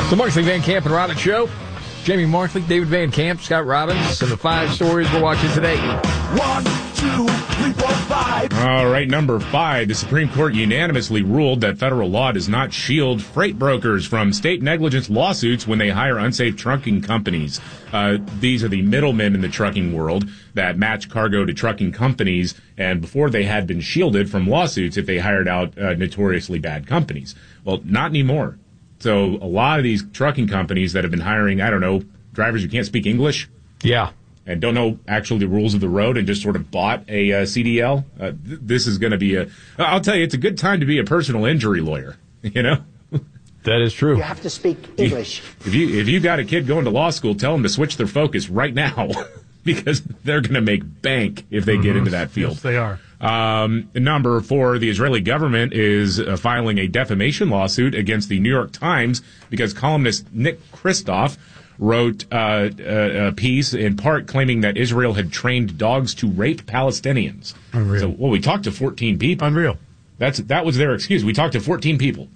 The Markley, Van Camp, and Robbins Show. Jamie Markley, David Van Camp, Scott Robbins, and the 5 stories we're watching today. 1, 2, 3, 4, 5. All right, number 5. The Supreme Court unanimously ruled that federal law does not shield freight brokers from state negligence lawsuits when they hire unsafe trucking companies. These are the middlemen in the trucking world that match cargo to trucking companies, and before they had been shielded from lawsuits if they hired out notoriously bad companies. Well, not anymore. So a lot of these trucking companies that have been hiring, I don't know, drivers who can't speak English. Yeah. And don't know actually the rules of the road and just sort of bought a CDL. This is going to be I'll tell you, it's a good time to be a personal injury lawyer, you know? That is true. You have to speak English. If you got a kid going to law school, tell them to switch their focus right now because they're going to make bank if they get into that field. Yes, they are. Number 4, the Israeli government is filing a defamation lawsuit against the New York Times because columnist Nick Kristof wrote a piece in part claiming that Israel had trained dogs to rape Palestinians. Unreal. So, we talked to 14 people. Unreal. That was their excuse. We talked to 14 people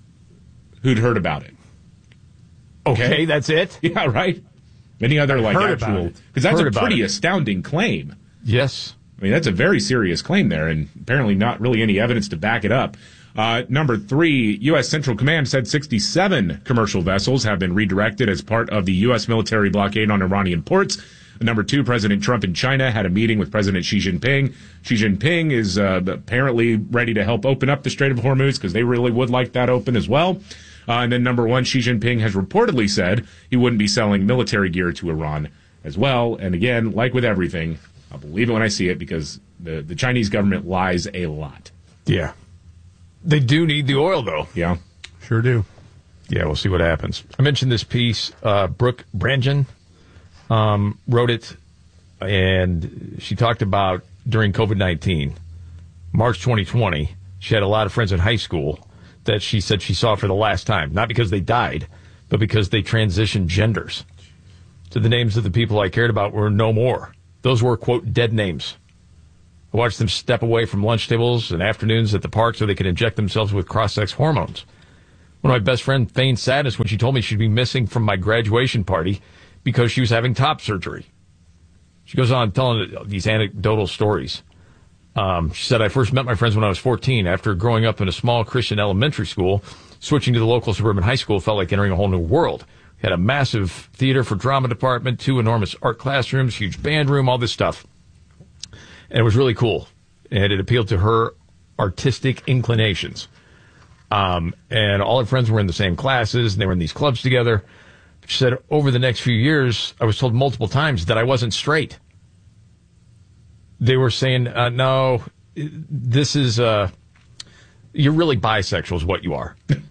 who'd heard about it. Okay, that's it? Yeah, right? Any other actual... Because that's a pretty astounding claim. Yes. I mean, that's a very serious claim there, and apparently not really any evidence to back it up. Number 3, U.S. Central Command said 67 commercial vessels have been redirected as part of the U.S. military blockade on Iranian ports. Number 2, President Trump in China had a meeting with President Xi Jinping. Xi Jinping is apparently ready to help open up the Strait of Hormuz because they really would like that open as well. And then number 1, Xi Jinping has reportedly said he wouldn't be selling military gear to Iran as well. And again, like with everything, I'll believe it when I see it because the Chinese government lies a lot. Yeah. They do need the oil, though. Yeah. Sure do. Yeah, we'll see what happens. I mentioned this piece. Brooke Brangen wrote it, and she talked about during COVID-19, March 2020, she had a lot of friends in high school that she said she saw for the last time, not because they died, but because they transitioned genders. So the names of the people I cared about were no more. Those were, quote, dead names. I watched them step away from lunch tables and afternoons at the park so they could inject themselves with cross-sex hormones. One of my best friends feigned sadness when she told me she'd be missing from my graduation party because she was having top surgery. She goes on telling these anecdotal stories. She said, I first met my friends when I was 14. After growing up in a small Christian elementary school, switching to the local suburban high school felt like entering a whole new world. We had a massive theater for drama department, 2 enormous art classrooms, huge band room, all this stuff. And it was really cool. And it appealed to her artistic inclinations. And all her friends were in the same classes, and they were in these clubs together. She said, over the next few years, I was told multiple times that I wasn't straight. They were saying, no, this is, you're really bisexual is what you are.